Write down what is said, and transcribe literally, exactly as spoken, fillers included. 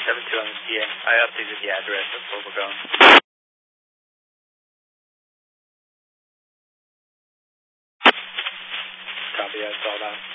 seven two on the P A. I updated the address. That's where we're going. Copy, I saw that.